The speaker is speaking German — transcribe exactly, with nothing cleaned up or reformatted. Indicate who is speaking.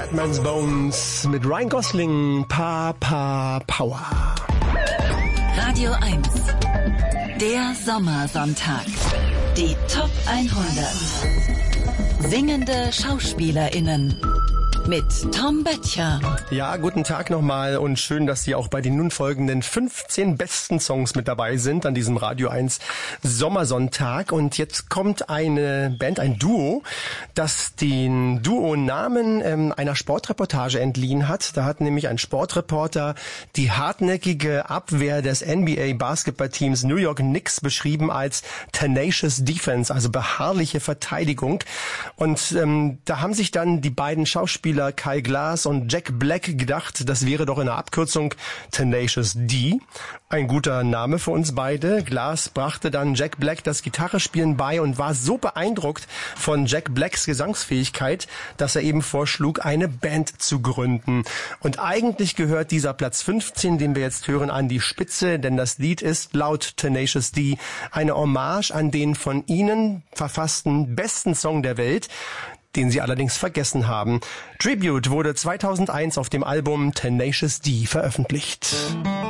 Speaker 1: Deadman's Bones mit Ryan Gosling, Papa Power.
Speaker 2: Radio eins, der Sommersonntag. Die Top hundert. Singende SchauspielerInnen. Mit Tom Böttcher.
Speaker 1: Ja, guten Tag nochmal und schön, dass Sie auch bei den nun folgenden fünfzehn besten Songs mit dabei sind an diesem Radio eins Sommersonntag. Und jetzt kommt eine Band, ein Duo, das den Duo-Namen ähm, einer Sportreportage entliehen hat. Da hat nämlich ein Sportreporter die hartnäckige Abwehr des N B A-Basketballteams New York Knicks beschrieben als Tenacious Defense, also beharrliche Verteidigung. Und ähm, da haben sich dann die beiden Schauspieler Kyle Glass und Jack Black gedacht, das wäre doch in der Abkürzung Tenacious D. Ein guter Name für uns beide. Glass brachte dann Jack Black das Gitarrespielen bei und war so beeindruckt von Jack Blacks Gesangsfähigkeit, dass er eben vorschlug, eine Band zu gründen. Und eigentlich gehört dieser Platz fünfzehn, den wir jetzt hören, an die Spitze, denn das Lied ist laut Tenacious D eine Hommage an den von ihnen verfassten besten Song der Welt, den sie allerdings vergessen haben. Tribute wurde zweitausendeins auf dem Album Tenacious D veröffentlicht.